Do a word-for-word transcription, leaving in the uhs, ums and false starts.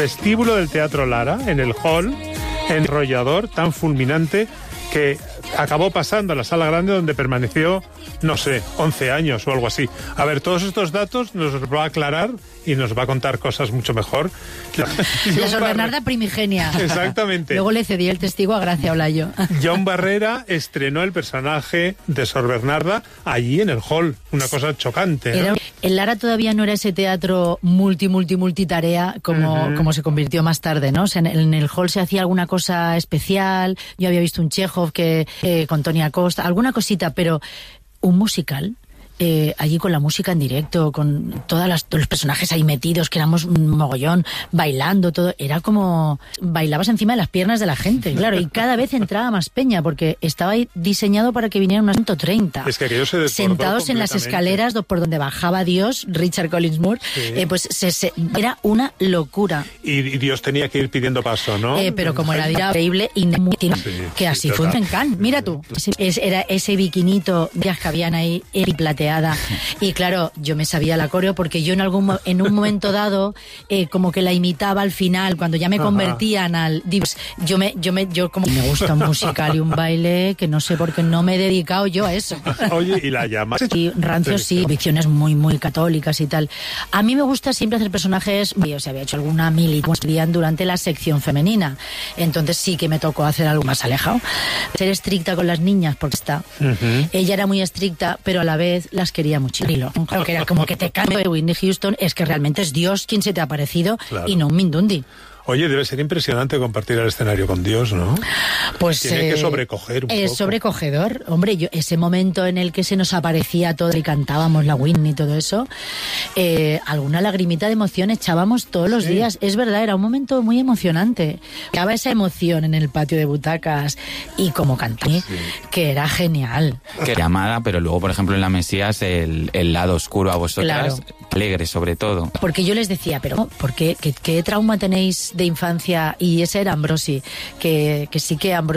vestíbulo del Teatro Lara, en el hall, enrollador, tan fulminante, que acabó pasando a la sala grande, donde permaneció, no sé, once años o algo así. A ver, todos estos datos nos los va a aclarar y nos va a contar cosas mucho mejor. La Sor Bernarda primigenia. Exactamente. Luego le cedí el testigo a Gracia Olayo. John Barrera estrenó el personaje de Sor Bernarda allí en el hall. Una cosa chocante, ¿no? Era, el Lara todavía no era ese teatro multi, multi, multitarea como, uh-huh. como se convirtió más tarde, ¿no? O sea, en, en el hall se hacía alguna cosa especial. Yo había visto un Chekhov que, eh, con Tony Acosta, alguna cosita, pero un musical... Eh, allí con la música en directo, con todas las, todos los personajes ahí metidos, que éramos un mogollón, bailando, todo, era como bailabas encima de las piernas de la gente, claro, y cada vez entraba más peña, porque estaba ahí diseñado para que vinieran unas ciento treinta. Es que aquello se desbordó sentados en las escaleras por donde bajaba Dios, Richard Collins Moore, sí. eh, pues se, se, era una locura. Y, y Dios tenía que ir pidiendo paso, ¿no? Eh, pero como era increíble, y muy, sí, que así sí, fue en Cannes, mira tú, es, era ese biquinito que habían ahí, el plateado. Y claro, yo me sabía la coreo porque yo en algún en un momento dado eh, como que la imitaba al final cuando ya me Ajá. convertían al yo me yo me yo como me gusta un musical y un baile que no sé por qué no me he dedicado yo a eso. Oye, y la llamas. Y rancio sí, convicciones muy muy católicas y tal. A mí me gusta siempre hacer personajes, yo se había hecho alguna militancia durante la sección femenina. Entonces sí que me tocó hacer algo más alejado. Ser estricta con las niñas porque está. Uh-huh. Ella era muy estricta, pero a la vez las quería muchísimo. Claro, que era como que te cambio de Whitney Houston, es que realmente es Dios quien se te ha aparecido, claro. y no un Mindundi. Oye, debe ser impresionante compartir el escenario con Dios, ¿no? Pues tiene eh, que sobrecoger un es poco. sobrecogedor. Hombre, yo, ese momento en el que se nos aparecía todo y cantábamos la Whitney y todo eso, eh, alguna lagrimita de emoción echábamos todos los sí. días. Es verdad, era un momento muy emocionante. Daba esa emoción en el patio de butacas y como canté, sí. que era genial. Que llamada, pero luego, por ejemplo, en la Mesías, el, el lado oscuro a vosotras, claro. alegre sobre todo. Porque yo les decía, pero ¿por qué? ¿Qué, qué trauma tenéis de infancia? Y ese era Ambrosi, que, que sí que Ambrosi